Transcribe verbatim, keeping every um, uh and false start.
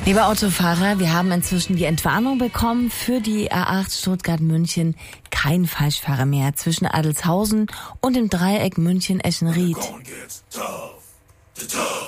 Lieber Autofahrer, wir haben inzwischen die Entwarnung bekommen für die A acht Stuttgart-München. Kein Falschfahrer mehr zwischen Adelshausen und dem Dreieck München-Eschenried.